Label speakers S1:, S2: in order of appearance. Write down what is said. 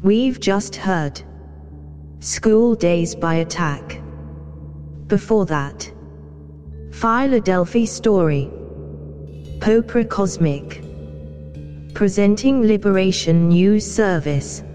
S1: We've just heard School Days by Attack. Before that, Philadelphia Story, Popra Cosmic, presenting Liberation News Service.